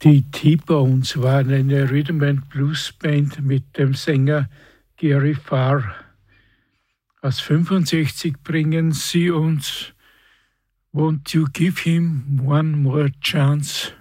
Die T-Bones waren eine Rhythm and Blues Band mit dem Sänger Gary Farr. Aus 65 bringen sie uns Won't You Give Him One More Chance?